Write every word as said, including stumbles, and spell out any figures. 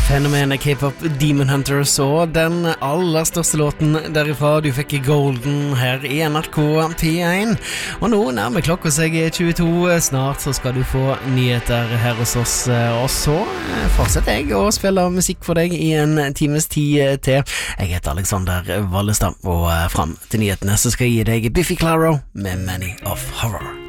Fenomenet K-pop Demon Hunters og den aller største låten derifra. Du fikk Golden her i N R K P én. Og nå nærmer klokka seg tjueto. Snart så skal du få nyheter her hos oss. Og så fortsetter jeg å spille musikk for deg i en times tid til. Jeg heter Alexander Vallestad, og fram til nyhetene så skal jeg gi deg Biffy Clyro med Many of Horror.